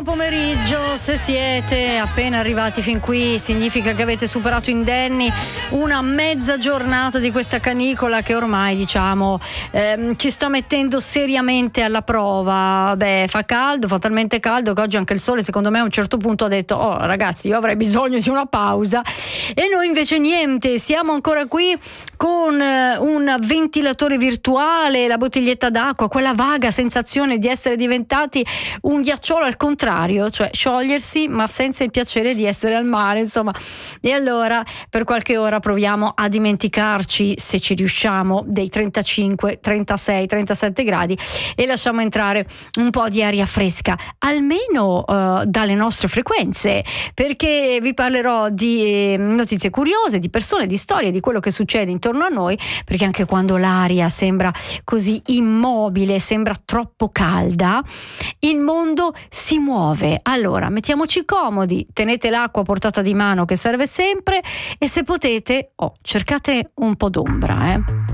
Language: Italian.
pomeriggio, se siete appena arrivati fin qui significa che avete superato indenni una mezza giornata di questa canicola che ormai diciamo ci sta mettendo seriamente alla prova. Beh, fa caldo, fa talmente caldo che oggi anche il sole secondo me a un certo punto ha detto: oh ragazzi, io avrei bisogno di una pausa, e noi invece niente, siamo ancora qui con un ventilatore virtuale, la bottiglietta d'acqua, quella vaga sensazione di essere diventati un ghiacciolo al contrario, cioè sciogliersi ma senza il piacere di essere al mare, insomma. E allora per qualche ora proviamo a dimenticarci, se ci riusciamo, dei 35, 36, 37 gradi e lasciamo entrare un po' di aria fresca, almeno dalle nostre frequenze, perché vi parlerò di notizie curiose, di persone, di storie, di quello che succede intorno a noi, perché anche quando l'aria sembra così immobile, sembra troppo calda, il mondo si muove. Allora mettiamoci comodi, tenete l'acqua a portata di mano che serve sempre, e se potete cercate un po' d'ombra,